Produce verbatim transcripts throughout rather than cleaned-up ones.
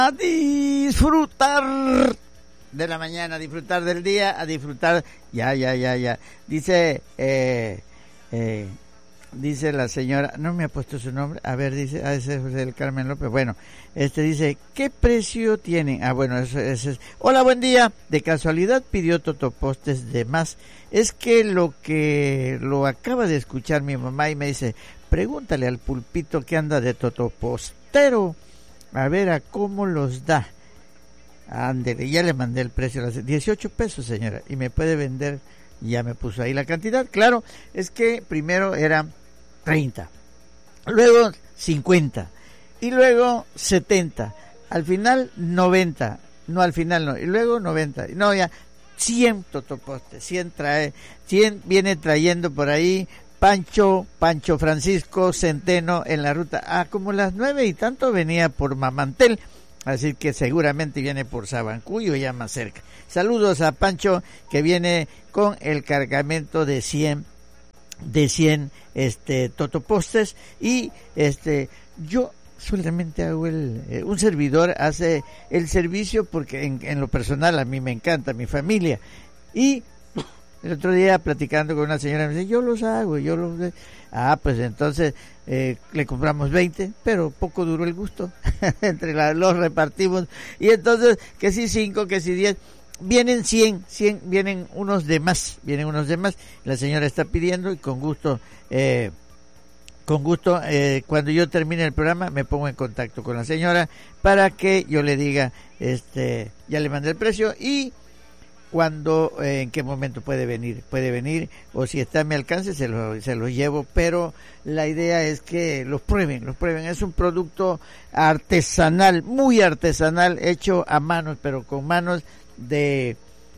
a disfrutar de la mañana, a disfrutar del día, a disfrutar, ya, ya, ya, ya, dice, eh, eh, dice la señora, no me ha puesto su nombre, a ver, dice, ah, ese es José del Carmen López, bueno, este dice, ¿qué precio tienen? Ah, bueno, eso, eso es, hola, buen día, de casualidad pidió totopostes de más, es que lo que lo acaba de escuchar mi mamá y me dice, pregúntale al pulpito que anda de totopostero, a ver a cómo los da. Ándele, ya le mandé el precio, dieciocho pesos, señora, y me puede vender, ya me puso ahí la cantidad. Claro, es que primero era treinta, luego cincuenta, y luego setenta, al final noventa, no, al final no, y luego noventa, no, ya, cien totopostes, cien trae, cien viene trayendo por ahí, Pancho, Pancho Francisco Centeno en la ruta, ah, como las nueve y tanto venía por Mamantel, así que seguramente viene por Sabancuyo, ya más cerca. Saludos a Pancho, que viene con el cargamento de cien, de cien, este, totopostes, y este, yo solamente hago el, eh, un servidor hace el servicio porque en, en lo personal a mí me encanta mi familia, y el otro día platicando con una señora me dice, yo los hago, yo los... Ah, pues entonces eh, le compramos veinte, pero poco duró el gusto, entre la, los repartimos, y entonces que si cinco, que si diez, vienen cien, cien, vienen unos de más, vienen unos de más, la señora está pidiendo y con gusto, eh, con gusto, eh, cuando yo termine el programa me pongo en contacto con la señora para que yo le diga, este, ya le mandé el precio y cuando, eh, en qué momento puede venir, puede venir, o si está a mi alcance se lo, se lo llevo, pero la idea es que los prueben, los prueben, es un producto artesanal, muy artesanal, hecho a manos, pero con manos de,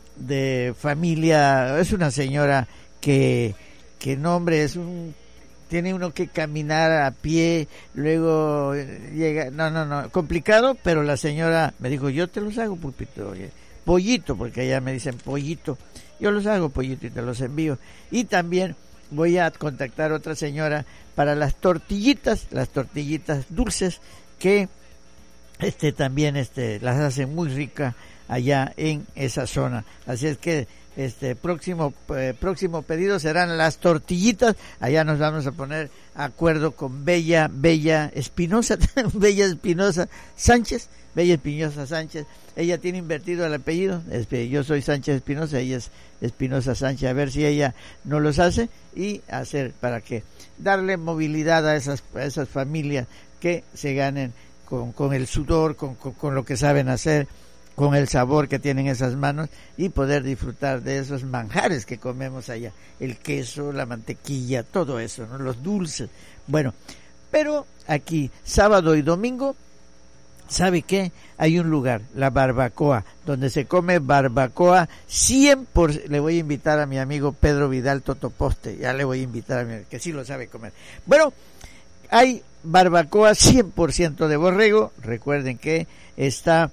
de familia, es una señora que, que no hombre, es un, tiene uno que caminar a pie, luego llega, no, no, no, complicado, pero la señora me dijo, yo te los hago, pulpito, oye, pollito, porque allá me dicen pollito, yo los hago pollito y te los envío, y también voy a contactar a otra señora para las tortillitas, las tortillitas dulces, que este también este las hacen muy ricas allá en esa zona, así es que este próximo eh, próximo pedido serán las tortillitas, allá nos vamos a poner a acuerdo con Bella, Bella Espinosa, Bella Espinosa Sánchez, Bella Espinosa Sánchez, ella tiene invertido el apellido, yo soy Sánchez Espinosa, ella es Espinosa Sánchez, a ver si ella no los hace y hacer para que darle movilidad a esas a esas familias que se ganen con, con el sudor, con, con, con lo que saben hacer, con el sabor que tienen esas manos y poder disfrutar de esos manjares que comemos allá, el queso, la mantequilla, todo eso, ¿no? Los dulces. Bueno, pero aquí sábado y domingo, ¿sabe qué? Hay un lugar, la barbacoa, donde se come barbacoa cien por ciento. Le voy a invitar a mi amigo Pedro Vidal Totoposte, ya le voy a invitar a mi que sí lo sabe comer. Bueno, hay barbacoa cien por ciento de borrego, recuerden que está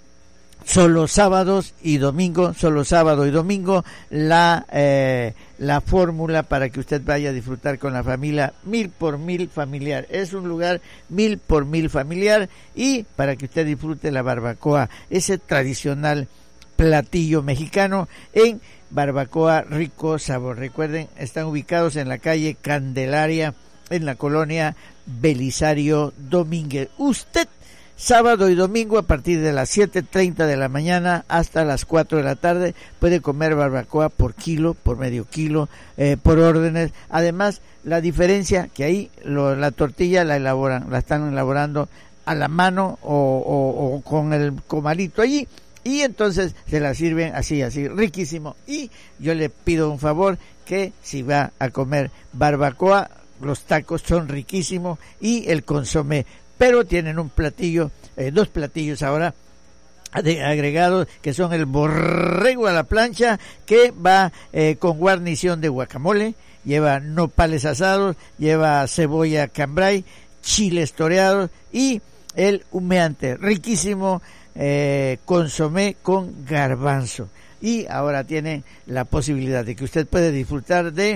solo sábados y domingo, solo sábado y domingo, la eh, la fórmula para que usted vaya a disfrutar con la familia, mil por mil familiar. Es un lugar mil por mil familiar y para que usted disfrute la barbacoa, ese tradicional platillo mexicano en Barbacoa Rico Sabor. Recuerden, están ubicados en la calle Candelaria, en la colonia Belisario Domínguez. Usted sábado y domingo a partir de las siete treinta de la mañana hasta las cuatro de la tarde puede comer barbacoa por kilo, por medio kilo, eh, por órdenes. Además, la diferencia que ahí lo, la tortilla la elaboran, la están elaborando a la mano o, o, o con el comalito allí y entonces se la sirven así, así, riquísimo. Y yo le pido un favor que si va a comer barbacoa, los tacos son riquísimos y el consomé, pero tienen un platillo, eh, dos platillos ahora de agregados que son el borrego a la plancha que va eh, con guarnición de guacamole, lleva nopales asados, lleva cebolla cambray, chiles toreados y el humeante, riquísimo eh, consomé con garbanzo. Y ahora tiene la posibilidad de que usted puede disfrutar de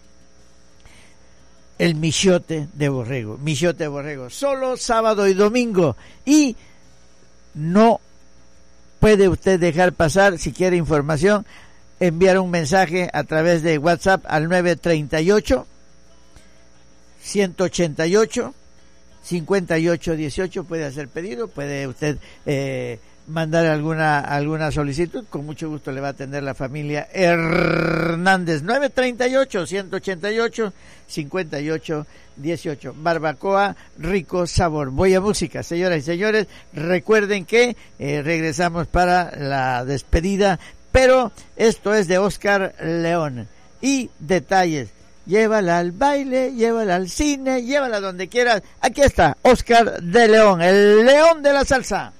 el michote de borrego, michote de borrego, solo sábado y domingo. Y no puede usted dejar pasar. Si quiere información, enviar un mensaje a través de WhatsApp al nueve treinta y ocho, ciento ochenta y ocho, cincuenta y ocho dieciocho. Puede hacer pedido, puede usted eh, mandar alguna alguna solicitud. Con mucho gusto le va a atender la familia Hernández. Nueve treinta y ocho, ciento ochenta y ocho, cincuenta y ocho dieciocho. Barbacoa, rico sabor. Voy a música, señoras y señores. Recuerden que eh, regresamos para la despedida, pero esto es de Oscar León. Y detalles: llévala al baile, llévala al cine, llévala donde quieras. Aquí está Oscar de León, el león de la salsa.